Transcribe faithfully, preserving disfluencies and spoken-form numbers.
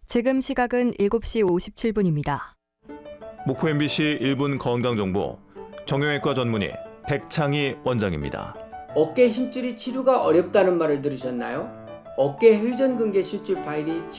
지금 시각은 일곱 시 오십칠 분입니다. 목포 엠비씨 일 분 건강정보 정형외과 전문의 백창희 원장입니다. 어깨 힘줄이 치료가 어렵다는 말을 들으셨나요? 어깨 회전근개 심줄 파열이